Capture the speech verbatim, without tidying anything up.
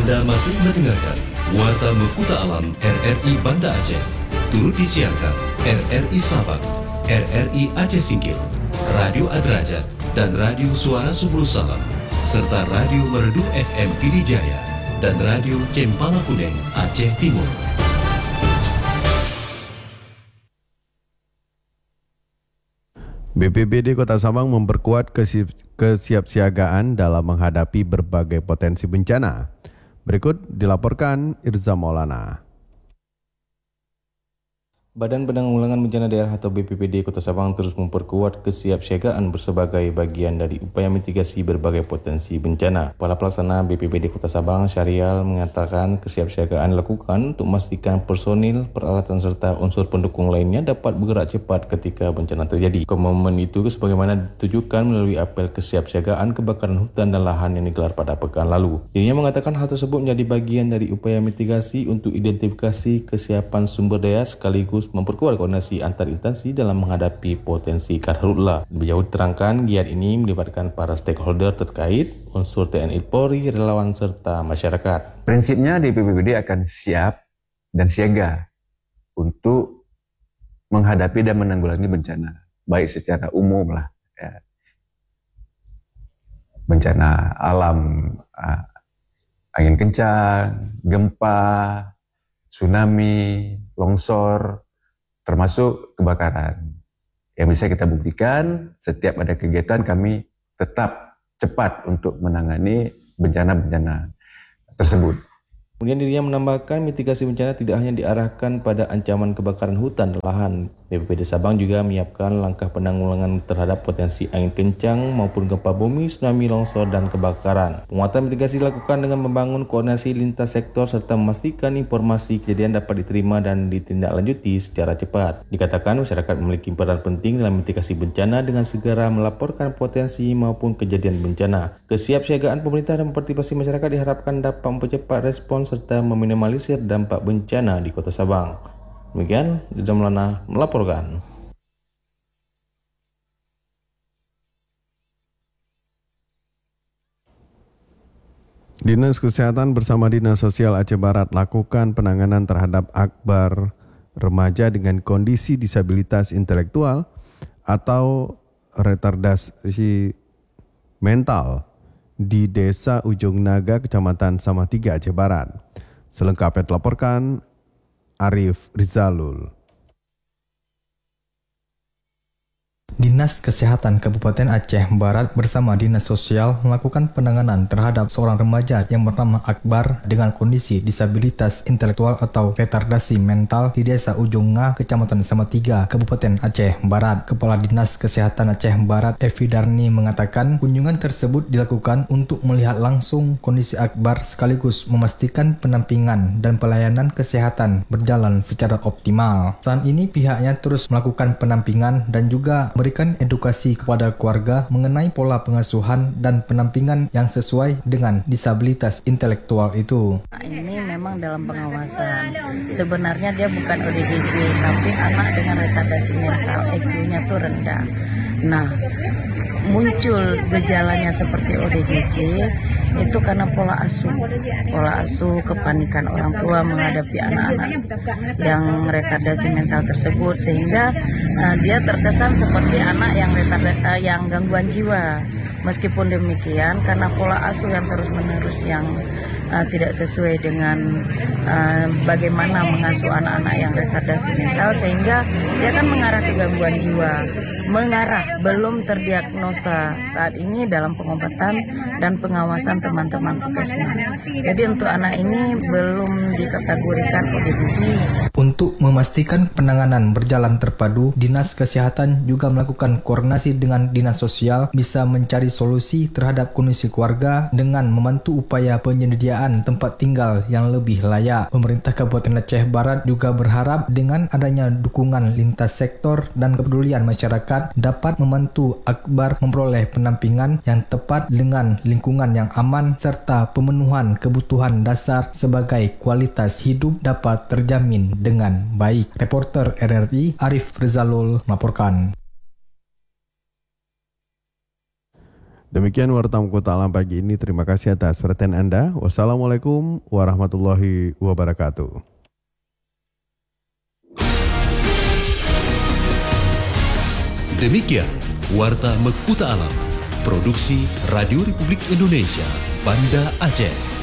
Anda masih mendengarkan Warta Mekuta Alam R R I Banda Aceh. Turut disiarkan R R I Sabang, R R I Aceh Singkil, Radio Adrajat, dan Radio Suara Subul Salam, serta Radio Merdu F M Pidijaya dan Radio Cempala Kuning Aceh Timur. B P B D Kota Sabang memperkuat kesi- kesiapsiagaan dalam menghadapi berbagai potensi bencana. Berikut dilaporkan Irza Maulana. Badan Penanggulangan Bencana Daerah atau B P B D Kota Sabang terus memperkuat kesiapsiagaan bersebagai bagian dari upaya mitigasi berbagai potensi bencana. Kepala Pelaksana B P B D Kota Sabang, Syarial, mengatakan kesiapsiagaan dilakukan untuk memastikan personil, peralatan serta unsur pendukung lainnya dapat bergerak cepat ketika bencana terjadi. Komitmen itu sebagaimana ditujukan melalui apel kesiapsiagaan kebakaran hutan dan lahan yang digelar pada pekan lalu. Dirinya mengatakan hal tersebut menjadi bagian dari upaya mitigasi untuk identifikasi kesiapan sumber daya sekaligus memperkuat koordinasi antar instansi dalam menghadapi potensi karhutla. Lebih jauh diterangkan, giat ini melibatkan para stakeholder terkait, unsur T N I Polri, relawan, serta masyarakat. Prinsipnya di B P B D akan siap dan siaga untuk menghadapi dan menanggulangi bencana, baik secara umum lah, ya. Bencana alam, uh, angin kencang, gempa, tsunami, longsor, termasuk kebakaran. Yang bisa kita buktikan, setiap ada kegiatan kami tetap cepat untuk menangani bencana-bencana tersebut. Kemudian dirinya menambahkan mitigasi bencana tidak hanya diarahkan pada ancaman kebakaran hutan dan lahan. B P B D Sabang juga menyiapkan langkah penanggulangan terhadap potensi angin kencang maupun gempa bumi, tsunami, longsor, dan kebakaran. Penguatan mitigasi dilakukan dengan membangun koordinasi lintas sektor serta memastikan informasi kejadian dapat diterima dan ditindaklanjuti secara cepat. Dikatakan masyarakat memiliki peran penting dalam mitigasi bencana dengan segera melaporkan potensi maupun kejadian bencana. Kesiapsiagaan pemerintah dan partisipasi masyarakat diharapkan dapat mempercepat respons serta meminimalisir dampak bencana di Kota Sabang. Demikian, Irza Maulana melaporkan. Dinas Kesehatan bersama Dinas Sosial Aceh Barat lakukan penanganan terhadap akbar remaja dengan kondisi disabilitas intelektual atau retardasi mental di Desa Ujung Naga, Kecamatan Samatiga, Aceh Barat. Selengkapnya dilaporkan Arif Rizalul. Dinas Kesehatan Kabupaten Aceh Barat bersama Dinas Sosial melakukan penanganan terhadap seorang remaja yang bernama Akbar dengan kondisi disabilitas intelektual atau retardasi mental di Desa Ujung Nga, Kecamatan Samatiga, Kabupaten Aceh Barat. Kepala Dinas Kesehatan Aceh Barat, Evi Darni, mengatakan kunjungan tersebut dilakukan untuk melihat langsung kondisi Akbar sekaligus memastikan penampingan dan pelayanan kesehatan berjalan secara optimal. Saat ini pihaknya terus melakukan penampingan dan juga memberikan edukasi kepada keluarga mengenai pola pengasuhan dan penampingan yang sesuai dengan disabilitas intelektual itu. Ini memang dalam pengawasan. Sebenarnya dia bukan O D G J, tapi anak dengan retardasi mental, I Q-nya tuh rendah. Nah, muncul gejalanya seperti O D G J itu karena pola asuh, pola asuh kepanikan orang tua menghadapi anak-anak yang retardasi mental tersebut, sehingga uh, dia terkesan seperti anak yang retardasi, uh, yang gangguan jiwa. Meskipun demikian, karena pola asuh yang terus-menerus yang uh, tidak sesuai dengan uh, bagaimana mengasuh anak-anak yang retardasi mental, sehingga dia kan mengarah ke gangguan jiwa. Mengarah, belum terdiagnosa saat ini dalam pengobatan dan pengawasan teman-teman puskesmas. Jadi untuk anak ini belum dikategorikan O D G J. Untuk memastikan penanganan berjalan terpadu, Dinas Kesehatan juga melakukan koordinasi dengan Dinas Sosial bisa mencari solusi terhadap kondisi keluarga dengan membantu upaya penyediaan tempat tinggal yang lebih layak. Pemerintah Kabupaten Aceh Barat juga berharap dengan adanya dukungan lintas sektor dan kepedulian masyarakat dapat membantu Akbar memperoleh penampingan yang tepat dengan lingkungan yang aman serta pemenuhan kebutuhan dasar sebagai kualitas hidup dapat terjamin dengan baik. Reporter R R I Arif Rizalul melaporkan. Demikian Warta Mekuta Alam pagi ini. Terima kasih atas perhatian Anda. Wassalamualaikum warahmatullahi wabarakatuh. Demikian Warta Mekuta Alam, produksi Radio Republik Indonesia, Banda Aceh.